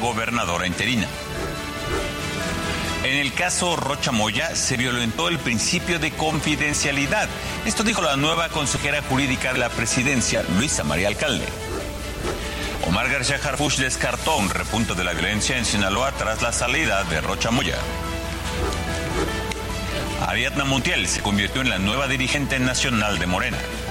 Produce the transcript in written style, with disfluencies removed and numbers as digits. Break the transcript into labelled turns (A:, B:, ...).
A: gobernadora interina. En el caso Rocha Moya se violentó el principio de confidencialidad. Esto dijo la nueva consejera jurídica de la presidencia, Luisa María Alcalde. Omar García Harfuch descartó un repunte de la violencia en Sinaloa tras la salida de Rocha Moya. Ariadna Montiel se convirtió en la nueva dirigente nacional de Morena.